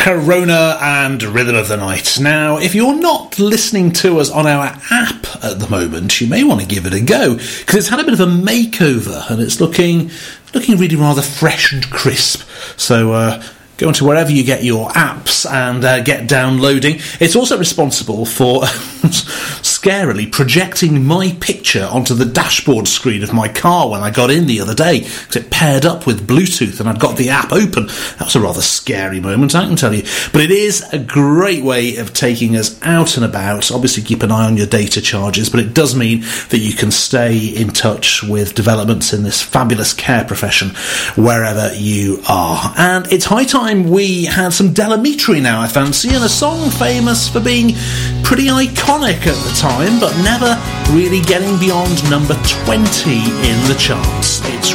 Corona and Rhythm of the Night. Now, if you're not listening to us on our app at the moment, you may want to give it a go, because it's had a bit of a makeover and it's looking really rather fresh and crisp. So go into wherever you get your apps and get downloading. It's also responsible for scarily projecting my picture onto the dashboard screen of my car when I got in the other day, because it paired up with Bluetooth and I'd got the app open. That was a rather scary moment, I can tell you. But it is a great way of taking us out and about. Obviously keep an eye on your data charges, but it does mean that you can stay in touch with developments in this fabulous care profession wherever you are. And it's high time we had some Delamitri now, I fancy, and a song famous for being pretty iconic at the time, but never really getting beyond number 20 in the charts. It's